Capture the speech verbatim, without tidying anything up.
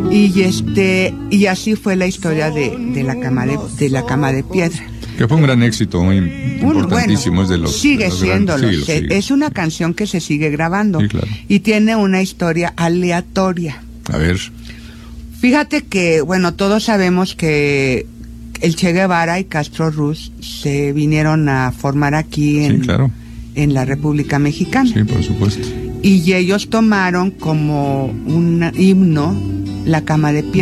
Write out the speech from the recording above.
Y este y así fue la historia de, de la cama de, de la cama de piedra. Que fue un gran éxito, muy importantísimo. Bueno, es de los, sigue de los siéndolo. grandes, sí, se, sigue. Es una canción que se sigue grabando. Sí, claro. Y tiene una historia aleatoria. A ver. Fíjate que, bueno, todos sabemos que el Che Guevara y Castro Ruz se vinieron a formar aquí en, sí, claro. en la República Mexicana. Sí, por supuesto. Y ellos tomaron como un himno la cama de piedra.